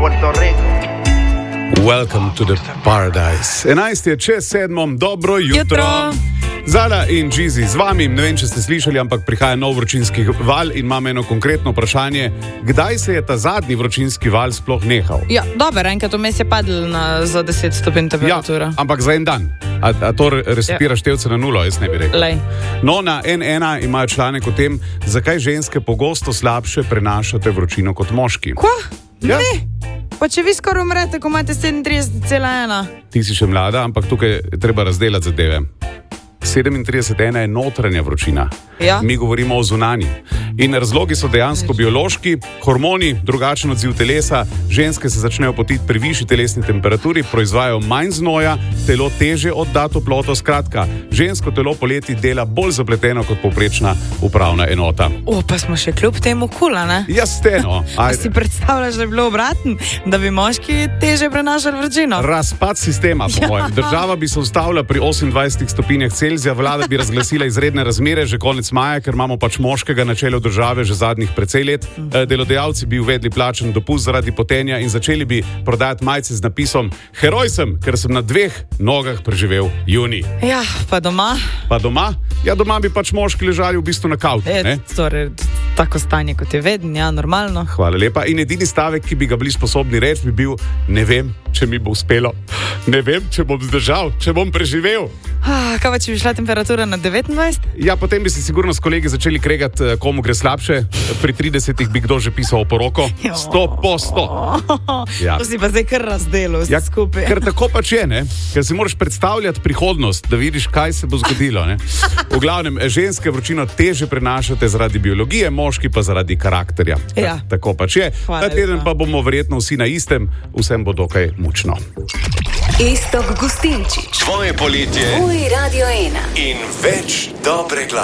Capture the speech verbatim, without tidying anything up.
Puerto Rico. Welcome to the paradise. enajst je čez sedmom, dobro jutro. Jutro. Zala in Džizi z vami, ne vem, če ste slišali, ampak prihaja nov vročinski val in imam eno konkretno vprašanje. Kdaj se je ta zadnji vročinski val sploh nehal? Ja, dober, enkrat vmes je padl na, za deset stopinj temperatura. Ja, ampak za en dan. A, a to resetira ja. števce na nulo, jaz ne bi rekel. Lej. No, na en ena imajo članek o tem, zakaj ženske pogosto slabše prenašate vročino kot moški. Kva? Ja. Ne. Pa če vi skoraj umrete, ko imate sedemintrideset cela ena. Ti si še mlada, ampak tukaj je treba razdelati zadeve. sedemintrideset cela ena je notranja vročina. Ja. Mi govorimo o zunanji. In razlogi so dejansko biološki, hormoni, drugačen odziv telesa, ženske se začnejo potiti pri višji telesni temperaturi, proizvajajo manj znoja, telo teže odda toploto, skratka, žensko telo poleti dela bolj zapleteno kot povprečna upravna enota. O, pa smo še kljub temu kula, ne? Jasteno. A si predstavljaš, da bi bilo obratno, da bi moški teže prenašali vročino? Razpad sistema, po Ja. mojem. Država bi se ustavila pri osemindvajsetih stopinjah Celzija, vlada bi razglasila izredne razmere že konec maja, ker imamo pač moškega na čelu države že zadnjih precej let. Delodajalci bi uvedli plačen dopust zaradi potenja in začeli bi prodajati majice z napisom Heroj sem, ker sem na dveh nogah preživel junij. Ja, pa doma? Pa doma? Ja, doma bi pač moški ležali v bistvu na kavču, ne? E, torej, tako stanje kot je vedno, ja, normalno. Hvala lepa. In edini stavek, ki bi ga bili sposobni reči, bi bil: ne vem, če mi bo uspelo. Ne vem, če bom zdržal, če bom preživel. Ah, kaj pa, če bi šla temperatura na devetindvajset? Ja, potem bi se sigurno s kolegi začeli kregati, komu gre slabše. Pri tridesetih bi kdo že pisal poroko. Sto po sto. Ja. To si pa zdaj kar razdelil vse Ja, skupaj. ker tako pač je, ne? Ker si moraš predstavljati prihodnost, da vidiš, kaj se bo zgodilo, ne? V glavnem, ženske vročino teže prenašate zaradi biologije, moški pa zaradi karakterja. Ja. Ta, tako pač je. Hvala Ta teden lepa. pa bomo verjetno vsi na istem, vsem bo dokaj mučno. Iztok Gustinčič, Tvoje poletje tvoj Radio ena. in več dobre glasbe.